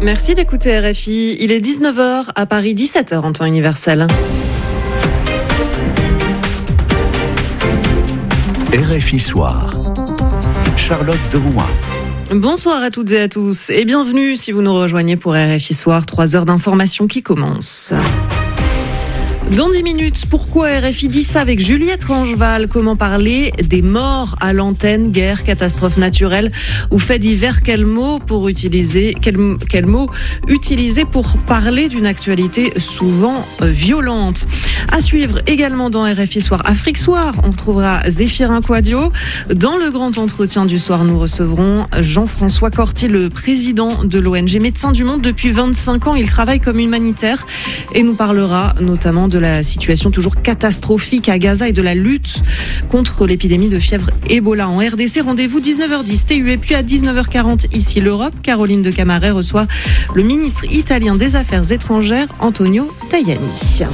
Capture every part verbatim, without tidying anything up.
Merci d'écouter R F I. Il est dix-neuf heures à Paris, dix-sept heures en temps universel. R F I Soir. Charlotte Derouin. Bonsoir à toutes et à tous et bienvenue si vous nous rejoignez pour R F I Soir, trois heures d'information qui commencent. Dans dix minutes, pourquoi R F I dit ça avec Juliette Rangeval? Comment parler des morts à l'antenne, guerre, catastrophe naturelle ou fait divers? Quel mot pour utiliser, quel, quel mot utiliser pour parler d'une actualité souvent violente? À suivre également dans R F I Soir, Afrique Soir, on retrouvera Zéphirin Quadio. Dans le grand entretien du soir, nous recevrons Jean-François Corti, le président de l'O N G Médecins du Monde. Depuis vingt-cinq ans, il travaille comme humanitaire et nous parlera notamment de la situation toujours catastrophique à Gaza et de la lutte contre l'épidémie de fièvre Ebola en R D C. Rendez-vous dix-neuf heures dix T U et puis à dix-neuf heures quarante ici l'Europe. Caroline de Camaret reçoit le ministre italien des Affaires étrangères Antonio Tajani.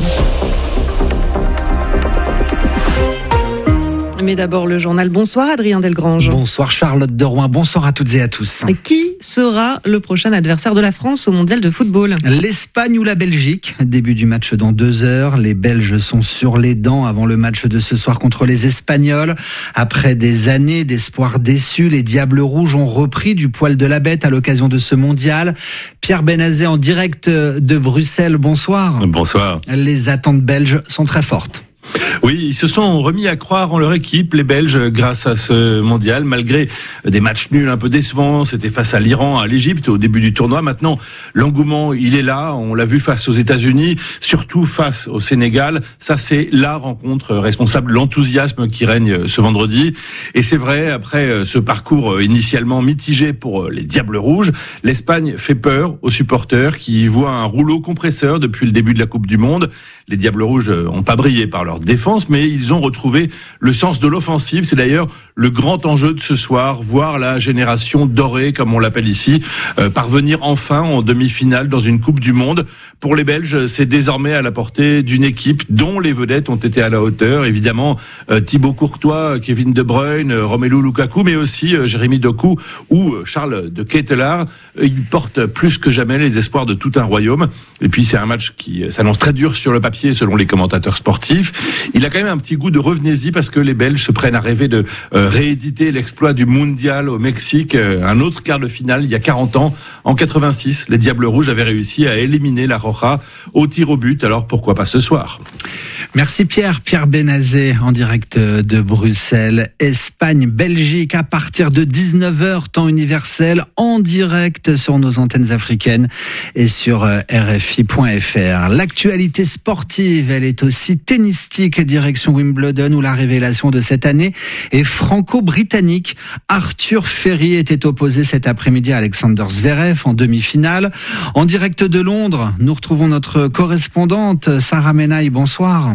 Mais d'abord le journal. Bonsoir Adrien Delgrange. Bonsoir Charlotte Derouin, bonsoir à toutes et à tous. Qui sera le prochain adversaire de la France au mondial de football? L'Espagne ou la Belgique? Début du match dans deux heures. Les Belges sont sur les dents avant le match de ce soir contre les Espagnols. Après des années d'espoir déçus, les Diables Rouges ont repris du poil de la bête à l'occasion de ce mondial. Pierre Benazet en direct de Bruxelles, bonsoir. Bonsoir. Les attentes belges sont très fortes. Oui, ils se sont remis à croire en leur équipe, les Belges, grâce à ce mondial, malgré des matchs nuls un peu décevants. C'était face à l'Iran, à l'Égypte au début du tournoi. Maintenant, l'engouement, il est là. On l'a vu face aux États-Unis, surtout face au Sénégal. Ça, c'est la rencontre responsable de l'enthousiasme qui règne ce vendredi. Et c'est vrai, après ce parcours initialement mitigé pour les Diables Rouges, l'Espagne fait peur aux supporters qui voient un rouleau compresseur depuis le début de la Coupe du Monde. Les Diables Rouges n'ont pas brillé par leur défense, mais ils ont retrouvé le sens de l'offensive. C'est d'ailleurs le grand enjeu de ce soir, voir la génération dorée, comme on l'appelle ici, euh, parvenir enfin en demi-finale dans une Coupe du Monde. Pour les Belges, c'est désormais à la portée d'une équipe dont les vedettes ont été à la hauteur. Évidemment, euh, Thibaut Courtois, Kevin De Bruyne, euh, Romelu Lukaku, mais aussi euh, Jérémy Doku ou euh, Charles de Ketelaar. Euh, ils portent plus que jamais les espoirs de tout un royaume. Et puis, c'est un match qui euh, s'annonce très dur sur le papier, selon les commentateurs sportifs. Il a quand même un petit goût de revenez-y parce que les Belges se prennent à rêver de euh, rééditer l'exploit du mondial au Mexique, euh, un autre quart de finale il y a quarante ans. En quatre-vingt-six, les Diables Rouges avaient réussi à éliminer la Roja au tir au but, alors pourquoi pas ce soir? Merci Pierre. Pierre Benazet en direct de Bruxelles. Espagne-Belgique à partir de dix-neuf heures temps universel, en direct sur nos antennes africaines et sur R F I point F R. L'actualité sportive, elle est aussi tennistique, direction Wimbledon où la révélation de cette année est franco-britannique. Arthur Ferry était opposé cet après-midi à Alexander Zverev en demi-finale. En direct de Londres, nous retrouvons notre correspondante Sarah Menaille. Bonsoir.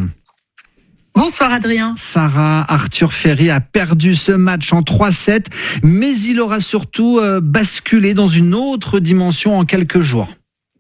Bonsoir Adrien. Sarah, Arthur Ferry a perdu ce match en trois sept, mais il aura surtout basculé dans une autre dimension en quelques jours.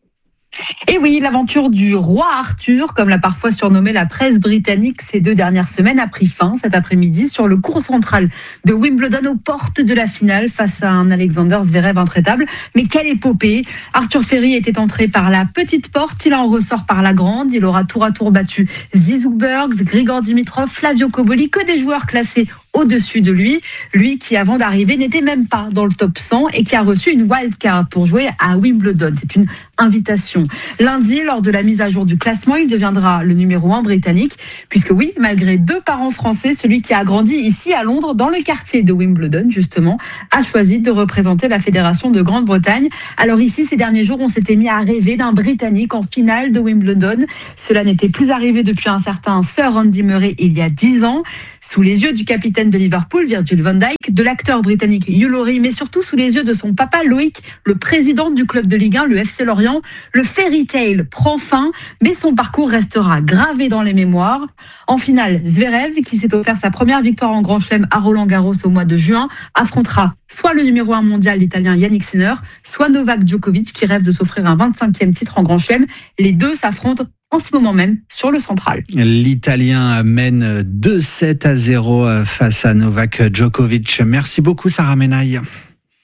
Et oui, l'aventure du roi Arthur, comme l'a parfois surnommé la presse britannique ces deux dernières semaines, a pris fin cet après-midi sur le court central de Wimbledon aux portes de la finale face à un Alexander Zverev intraitable. Mais quelle épopée! Arthur Ferry était entré par la petite porte, il en ressort par la grande. Il aura tour à tour battu Zizou Bergs, Grigor Dimitrov, Flavio Cobolli, que des joueurs classés au-dessus de lui. Lui qui, avant d'arriver, n'était même pas dans le top cent et qui a reçu une wildcard pour jouer à Wimbledon. C'est une invitation. Lundi, lors de la mise à jour du classement, il deviendra le numéro un britannique, puisque oui, malgré deux parents français, celui qui a grandi ici à Londres, dans le quartier de Wimbledon, justement, a choisi de représenter la Fédération de Grande-Bretagne. Alors ici, ces derniers jours, on s'était mis à rêver d'un Britannique en finale de Wimbledon. Cela n'était plus arrivé depuis un certain Sir Andy Murray il y a dix ans. Sous les yeux du capitaine de Liverpool, Virgil van Dijk, de l'acteur britannique Hugh Laurie, mais surtout sous les yeux de son papa Loïc, le président du club de Ligue un, le F C Lorient, le fairy tale prend fin, mais son parcours restera gravé dans les mémoires. En finale, Zverev, qui s'est offert sa première victoire en Grand Chelem à Roland-Garros au mois de juin, affrontera soit le numéro un mondial, l'Italien Yannick Sinner, soit Novak Djokovic, qui rêve de s'offrir un vingt-cinquième titre en Grand Chelem. Les deux s'affrontent en ce moment même sur le central. L'Italien mène deux sept à zéro face à Novak Djokovic. Merci beaucoup Sarah Menaille.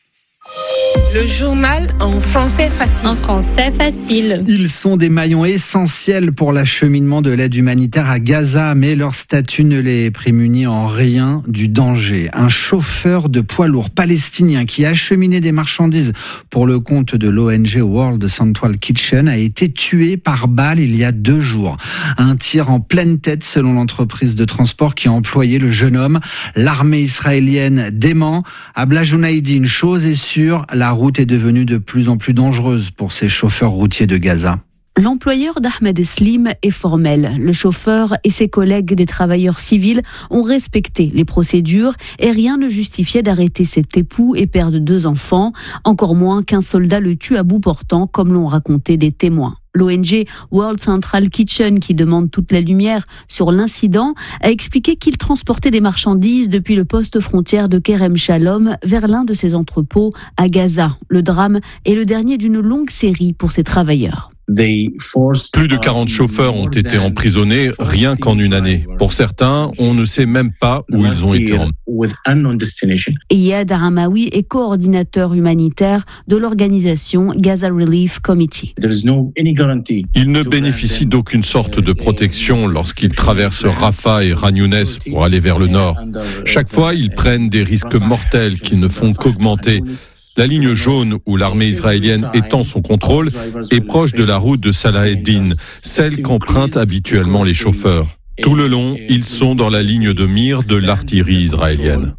Le journal en français facile. En français facile. Ils sont des maillons essentiels pour l'acheminement de l'aide humanitaire à Gaza, mais leur statut ne les prémunit en rien du danger. Un chauffeur de poids lourd palestinien qui acheminait des marchandises pour le compte de l'O N G World Central Kitchen a été tué par balle il y a deux jours. Un tir en pleine tête selon l'entreprise de transport qui a employé le jeune homme. L'armée israélienne dément. À Blajounaïdi, une chose est sûre, la route est devenue de plus en plus dangereuse pour ces chauffeurs routiers de Gaza. L'employeur d'Ahmed Eslim est formel. Le chauffeur et ses collègues des travailleurs civils ont respecté les procédures et rien ne justifiait d'arrêter cet époux et père de deux enfants, encore moins qu'un soldat le tue à bout portant, comme l'ont raconté des témoins. L'O N G World Central Kitchen, qui demande toute la lumière sur l'incident, a expliqué qu'il transportait des marchandises depuis le poste frontière de Kerem Shalom vers l'un de ses entrepôts à Gaza. Le drame est le dernier d'une longue série pour ces travailleurs. Plus de quarante chauffeurs ont été emprisonnés rien qu'en une année. Pour certains, on ne sait même pas où ils ont été emmenés. Iyad Aramaoui est coordinateur humanitaire de l'organisation Gaza Relief Committee. Ils ne bénéficient d'aucune sorte de protection lorsqu'ils traversent Rafah et Khan Younes pour aller vers le nord. Chaque fois, ils prennent des risques mortels qui ne font qu'augmenter. La ligne jaune où l'armée israélienne étend son contrôle est proche de la route de Salah ed-Din, celle qu'empruntent habituellement les chauffeurs. Tout le long, ils sont dans la ligne de mire de l'artillerie israélienne.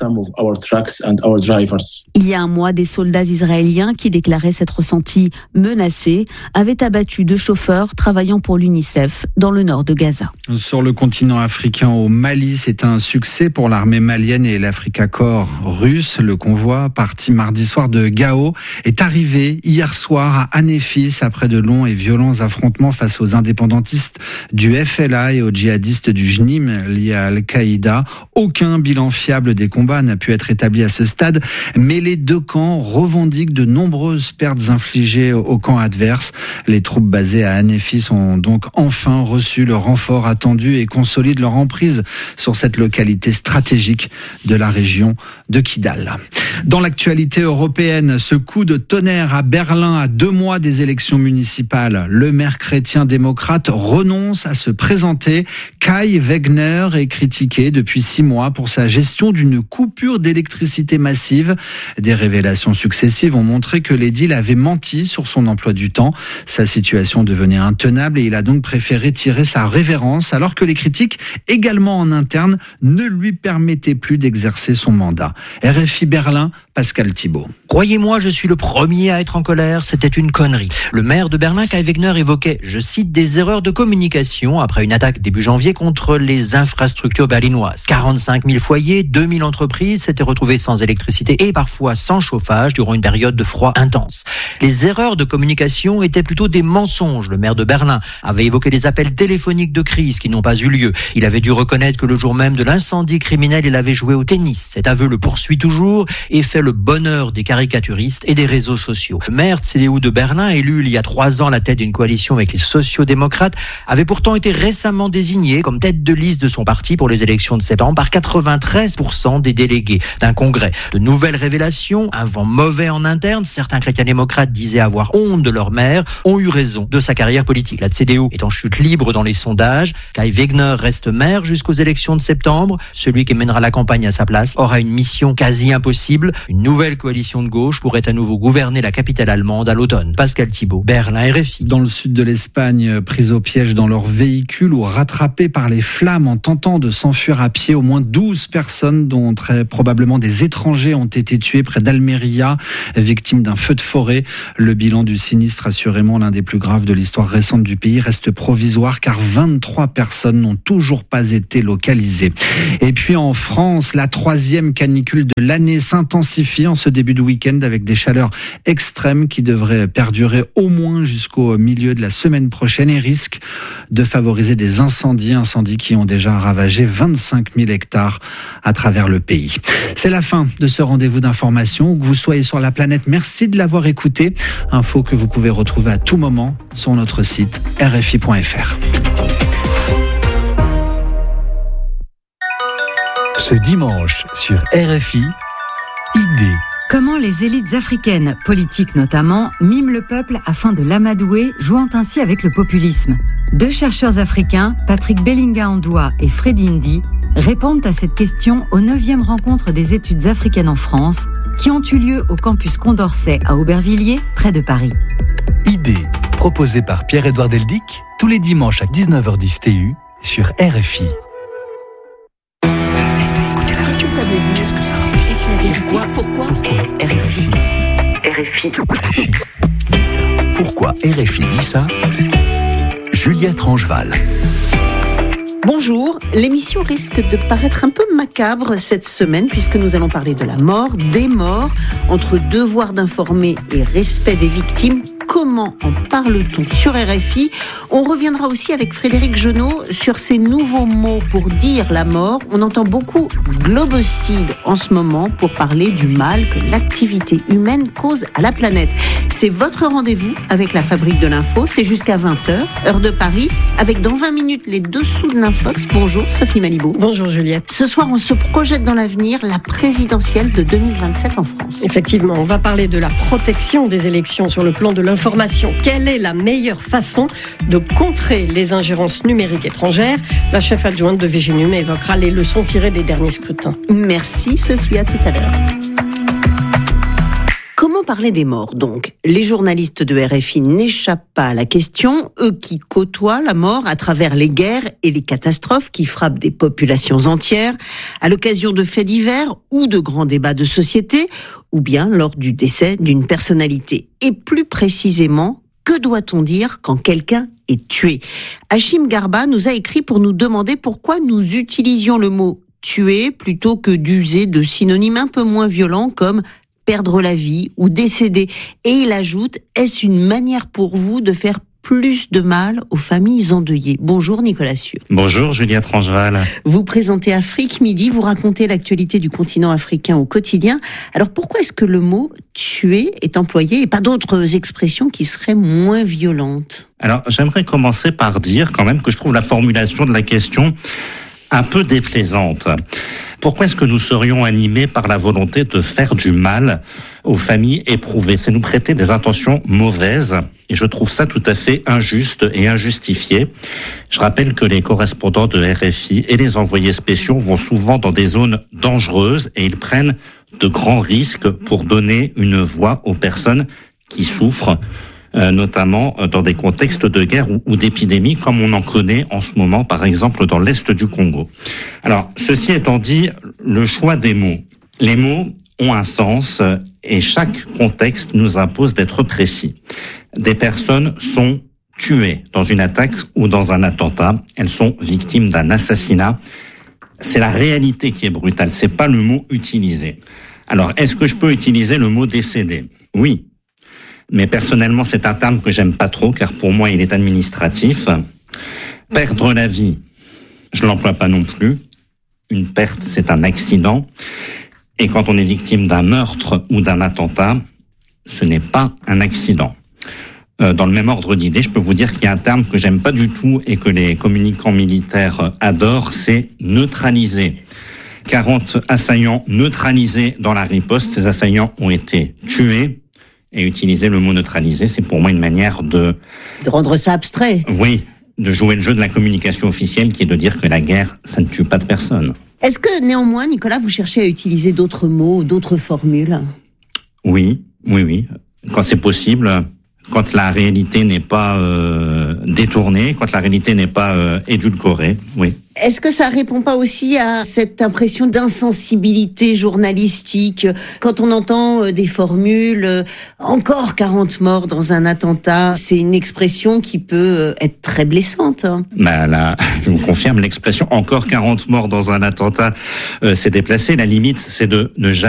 Il y a un mois, des soldats israéliens qui déclaraient s'être sentis menacés avaient abattu deux chauffeurs travaillant pour l'UNICEF dans le nord de Gaza. Sur le continent africain, au Mali, c'est un succès pour l'armée malienne et l'Africa Corps russe. Le convoi, parti mardi soir de Gao, est arrivé hier soir à Anéfis après de longs et violents affrontements face aux indépendantistes du F L A et aux djihadistes du J N I M liés à Al-Qaïda. Aucun bilan fiable des combats n'a pu être établi à ce stade, mais les deux camps revendiquent de nombreuses pertes infligées au camp adverse. Les troupes basées à Anéfis ont donc enfin reçu le renfort attendu et consolident leur emprise sur cette localité stratégique de la région de Kidal. Dans l'actualité européenne, ce coup de tonnerre à Berlin à deux mois des élections municipales. Le maire chrétien démocrate renonce à se présenter. Kai Wegner est critiqué depuis six mois pour sa gestion d'une coupure d'électricité massive. Des révélations successives ont montré que l'édile avait menti sur son emploi du temps. Sa situation devenait intenable et il a donc préféré tirer sa révérence alors que les critiques, également en interne, ne lui permettaient plus d'exercer son mandat. R F I Berlin, Pascal Thibault. Croyez-moi, je suis le premier à être en colère, c'était une connerie. Le maire de Berlin, Kai Wegner, évoquait, je cite, des erreurs de communication après une attaque début janvier contre les infrastructures berlinoises. quarante-cinq mille foyers, deux mille entreprises s'étaient retrouvées sans électricité et parfois sans chauffage durant une période de froid intense. Les erreurs de communication étaient plutôt des mensonges. Le maire de Berlin avait évoqué des appels téléphoniques de crise qui n'ont pas eu lieu. Il avait dû reconnaître que le jour même de l'incendie criminel, il avait joué au tennis. Cet aveu le poursuit toujours et fait le bonheur des caricaturistes et des réseaux sociaux. Le maire C D U de Berlin, élu il y a trois ans à la tête d'une coalition avec les sociaux-démocrates, avait pourtant été récemment désigné comme tête de liste de son parti pour les élections de septembre par quatre-vingt-treize pour cent des délégués d'un congrès. De nouvelles révélations, un vent mauvais en interne, certains chrétiens démocrates disaient avoir honte de leur maire, ont eu raison de sa carrière politique. La C D U est en chute libre dans les sondages. Kai Wegner reste maire jusqu'aux élections de septembre. Celui qui mènera la campagne à sa place aura une mission quasi impossible. Une nouvelle coalition de gauche pourrait à nouveau gouverner la capitale allemande à l'automne. Pascal Thibault, Berlin, R F I. Dans le sud de l'Espagne, pris au piège dans leur véhicule ou rattrapés par les flammes en tentant de s'enfuir à pied, au moins douze personnes, dont très probablement des étrangers, ont été tuées près d'Almeria, victimes d'un feu de forêt. Le bilan du sinistre, assurément l'un des plus graves de l'histoire récente du pays, reste provisoire car vingt-trois personnes n'ont toujours pas été localisées. Et puis en France, la troisième canicule de l'année s'intensifie en ce début de week-end avec des chaleurs extrêmes qui devraient perdurer au moins jusqu'au milieu de la semaine prochaine et risquent de favoriser des incendies, incendies qui ont déjà ravagé vingt-cinq mille hectares à travers le pays. C'est la fin de ce rendez-vous d'information. Où que vous soyez sur la planète, merci de l'avoir écouté. Info que vous pouvez retrouver à tout moment sur notre site r f i point f r. Ce dimanche sur R F I, idée Comment les élites africaines, politiques notamment, miment le peuple afin de l'amadouer, jouant ainsi avec le populisme. Deux chercheurs africains, Patrick Bellinga-Andoua et Freddy Ndi, répondent à cette question aux neuvième rencontre des études africaines en France, qui ont eu lieu au campus Condorcet à Aubervilliers, près de Paris. Idée, proposée par Pierre-Édouard Deldic, tous les dimanches à dix-neuf heures dix T U sur R F I. Qu'est-ce que ça veut dire ? Qu'est-ce que ça veut dire ? Est-ce la vérité ? Pourquoi ? Pourquoi R F I R F I. Pourquoi R F I dit ça ? Juliette Rangeval. Bonjour, l'émission risque de paraître un peu macabre cette semaine puisque nous allons parler de la mort, des morts, entre devoir d'informer et respect des victimes. Comment en parle-t-on sur R F I ? On reviendra aussi avec Frédéric Genot sur ces nouveaux mots pour dire la mort. On entend beaucoup globocide en ce moment pour parler du mal que l'activité humaine cause à la planète. C'est votre rendez-vous avec la Fabrique de l'Info. C'est jusqu'à vingt heures, heure de Paris, avec dans vingt minutes les dessous de l'Infox. Bonjour Sophie Malibaud. Bonjour Juliette. Ce soir, on se projette dans l'avenir, la présidentielle de deux mille vingt-sept en France. Effectivement, on va parler de la protection des élections sur le plan de l'information. Quelle est la meilleure façon de contrer les ingérences numériques étrangères ? La chef adjointe de Viginum évoquera les leçons tirées des derniers scrutins. Merci Sophie, à tout à l'heure. Comment parler des morts, donc ? Les journalistes de R F I n'échappent pas à la question, eux qui côtoient la mort à travers les guerres et les catastrophes qui frappent des populations entières, à l'occasion de faits divers ou de grands débats de société, ou bien lors du décès d'une personnalité. Et plus précisément, que doit-on dire quand quelqu'un est tué ? Hachim Garba nous a écrit pour nous demander pourquoi nous utilisions le mot « tuer » plutôt que d'user de synonymes un peu moins violents comme perdre la vie ou décéder. Et il ajoute, est-ce une manière pour vous de faire plus de mal aux familles endeuillées ? Bonjour Nicolas Sûr. Bonjour Juliette Rangeval. Vous présentez Afrique Midi, vous racontez l'actualité du continent africain au quotidien. Alors pourquoi est-ce que le mot tuer est employé et pas d'autres expressions qui seraient moins violentes ? Alors j'aimerais commencer par dire quand même que je trouve la formulation de la question un peu déplaisante. Pourquoi est-ce que nous serions animés par la volonté de faire du mal aux familles éprouvées ? C'est nous prêter des intentions mauvaises et je trouve ça tout à fait injuste et injustifié. Je rappelle que les correspondants de R F I et les envoyés spéciaux vont souvent dans des zones dangereuses et ils prennent de grands risques pour donner une voix aux personnes qui souffrent, Euh, notamment dans des contextes de guerre ou, ou d'épidémie, comme on en connaît en ce moment, par exemple, dans l'Est du Congo. Alors, ceci étant dit, le choix des mots. Les mots ont un sens et chaque contexte nous impose d'être précis. Des personnes sont tuées dans une attaque ou dans un attentat. Elles sont victimes d'un assassinat. C'est la réalité qui est brutale, c'est pas le mot utilisé. Alors, est-ce que je peux utiliser le mot décédé ? Oui. Mais personnellement, c'est un terme que j'aime pas trop, car pour moi, il est administratif. Perdre la vie, je l'emploie pas non plus. Une perte, c'est un accident. Et quand on est victime d'un meurtre ou d'un attentat, ce n'est pas un accident. Euh, dans le même ordre d'idée, je peux vous dire qu'il y a un terme que j'aime pas du tout et que les communicants militaires adorent, c'est neutraliser. quarante assaillants neutralisés dans la riposte. Ces assaillants ont été tués. Et utiliser le mot neutraliser, c'est pour moi une manière de... De rendre ça abstrait. Oui, de jouer le jeu de la communication officielle qui est de dire que la guerre, ça ne tue pas de personne. Est-ce que néanmoins, Nicolas, vous cherchez à utiliser d'autres mots, d'autres formules ? Oui, oui, oui. Quand c'est possible, quand la réalité n'est pas euh, détournée, quand la réalité n'est pas euh, édulcorée, oui. Est-ce que ça répond pas aussi à cette impression d'insensibilité journalistique quand on entend des formules euh, encore quarante morts dans un attentat? C'est une expression qui peut être très blessante. Hein. Bah là, je vous confirme, l'expression encore quarante morts dans un attentat, euh, c'est déplacé. La limite, c'est de ne jamais